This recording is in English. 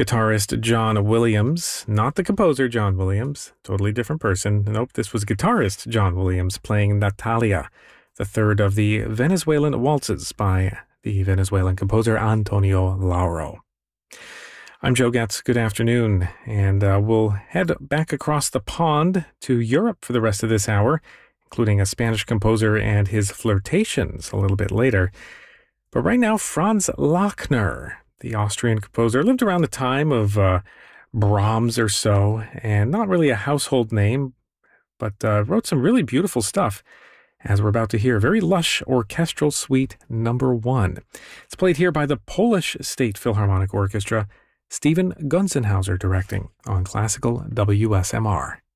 guitarist John Williams, not the composer John Williams, totally different person. Nope, this was guitarist John Williams playing Natalia, the third of the Venezuelan waltzes by the Venezuelan composer Antonio Lauro. I'm Joe Getz. Good afternoon, and we'll head back across the pond to Europe for the rest of this hour, including a Spanish composer and his flirtations a little bit later. But right now, Franz Lachner, the Austrian composer, lived around the time of Brahms or so, and not really a household name, but wrote some really beautiful stuff, as we're about to hear. Very lush orchestral suite number 1. It's played here by the Polish State Philharmonic Orchestra, Stephen Gunzenhauser directing on Classical WSMR.